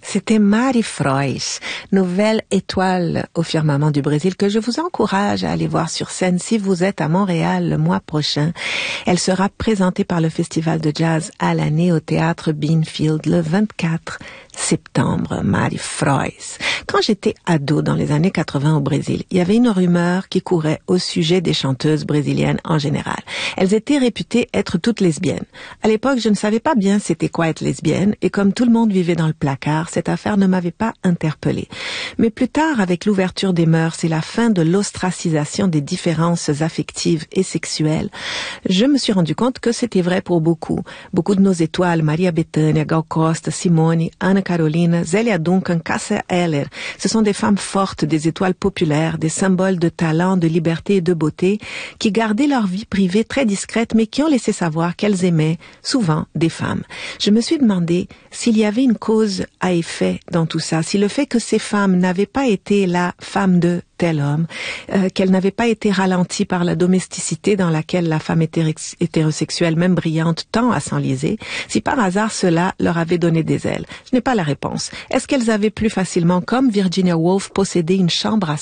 C'était Mari Frois, nouvelle étoile au firmament du Brésil que je vous encourage à aller voir sur scène si vous êtes à Montréal le mois prochain. Elle sera présentée par le Festival de Jazz à l'année au Théâtre Beanfield le 24 septembre. Mari Frois. Quand j'étais ado dans les années 80 au Brésil, il y avait une rumeur qui courait au sujet des chanteuses brésiliennes en général. Elles étaient réputées être toutes lesbiennes. À l'époque, je ne savais pas bien c'était quoi être lesbienne et comme tout le monde vivait dans le placard, cette affaire ne m'avait pas interpellée. Mais plus tard, avec l'ouverture des mœurs et la fin de l'ostracisation des différences affectives et sexuelles, je me suis rendu compte que c'était vrai pour beaucoup. Beaucoup de nos étoiles, Maria Bethânia, Gal Costa, Simone, Ana Carolina, Zélia Duncan, Cássia Eller, ce sont des femmes fortes, des étoiles populaires, des symboles de talent, de liberté et de beauté, qui gardaient leur vie privée très discrète, mais qui ont laissé savoir qu'elles aimaient souvent des femmes. Je me suis demandé s'il y avait une cause à effet dans tout ça, si le fait que ces femmes n'avaient pas été la femme de tel homme, qu'elle n'avait pas été ralentie par la domesticité dans laquelle la femme hétérosexuelle, même brillante, tend à s'enliser, si par hasard cela leur avait donné des ailes. Je n'ai pas la réponse. Est-ce qu'elles avaient plus facilement, comme Virginia Woolf, possédé une chambre à